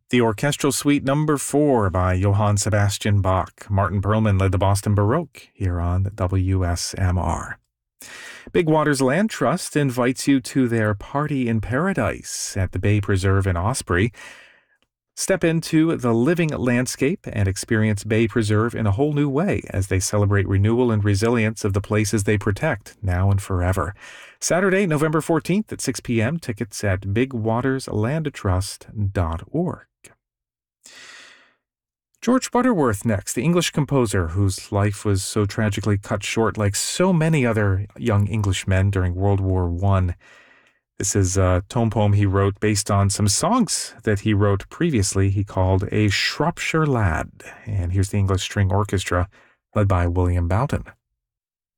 The Orchestral Suite Number 4 by Johann Sebastian Bach. Martin Perlman led the Boston Baroque here on WSMR. Big Waters Land Trust invites you to their Party in Paradise at the Bay Preserve in Osprey. Step into the living landscape and experience Bay Preserve in a whole new way as they celebrate renewal and resilience of the places they protect now and forever. Saturday, November 14th at 6 p.m. Tickets at bigwaterslandtrust.org. George Butterworth next, the English composer whose life was so tragically cut short like so many other young Englishmen during World War I. This is a tone poem he wrote based on some songs that he wrote previously he called A Shropshire Lad. And here's the English String Orchestra led by William Bowden.